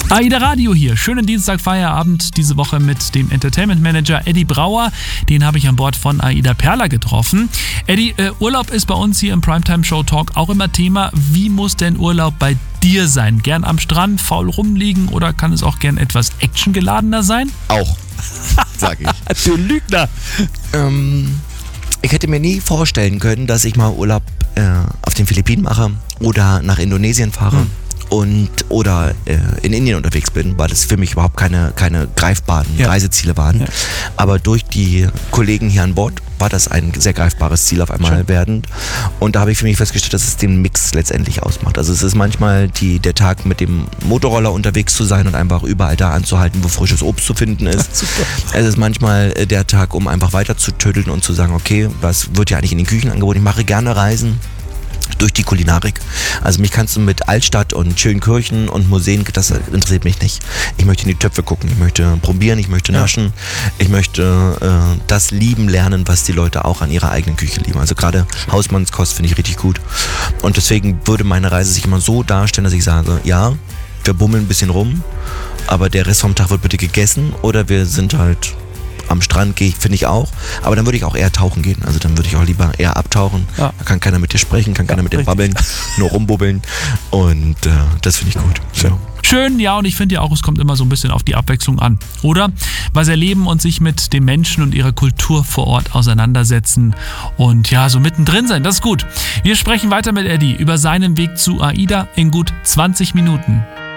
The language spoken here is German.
AIDA Radio hier. Schönen Dienstag, Feierabend diese Woche mit dem Entertainment Manager Eddie Brauer. Den habe ich an Bord von AIDA Perla getroffen. Eddie, Urlaub ist bei uns hier im Primetime Show Talk auch immer Thema. Wie muss denn Urlaub bei dir sein? Gern am Strand, faul rumliegen oder kann es auch gern etwas actiongeladener sein? Auch, sag ich. Du Lügner! Ich hätte mir nie vorstellen können, dass ich mal Urlaub auf den Philippinen mache oder nach Indonesien fahre. Oder in Indien unterwegs bin, weil das für mich überhaupt keine greifbaren Reiseziele waren. Ja. Aber durch die Kollegen hier an Bord war das ein sehr greifbares Ziel auf einmal werdend. Und da habe ich für mich festgestellt, dass es den Mix letztendlich ausmacht. Also es ist manchmal der Tag mit dem Motorroller unterwegs zu sein und einfach überall da anzuhalten, wo frisches Obst zu finden ist. Super. Es ist manchmal der Tag, um einfach weiter zu tüddeln und zu sagen, okay, was wird ja eigentlich in den Küchen angeboten? Ich mache gerne Reisen durch die Kulinarik. Also mich kannst du mit Altstadt und Schönkirchen und Museen, das interessiert mich nicht. Ich möchte in die Töpfe gucken, ich möchte probieren, ich möchte naschen, ich möchte das lieben lernen, was die Leute auch an ihrer eigenen Küche lieben. Also gerade Hausmannskost finde ich richtig gut. Und deswegen würde meine Reise sich immer so darstellen, dass ich sage, ja, wir bummeln ein bisschen rum, aber der Rest vom Tag wird bitte gegessen oder wir sind halt am Strand, finde ich auch. Aber dann würde ich auch eher tauchen gehen. Also dann würde ich auch lieber eher abtauchen. Ja. Da kann keiner mit dir sprechen, kann keiner mit dir babbeln, nur rumbubbeln. Und das finde ich gut. So. Schön, ja, und ich finde ja auch, es kommt immer so ein bisschen auf die Abwechslung an, oder? Was erleben und sich mit den Menschen und ihrer Kultur vor Ort auseinandersetzen und ja, so mittendrin sein, das ist gut. Wir sprechen weiter mit Eddie über seinen Weg zu AIDA in gut 20 Minuten.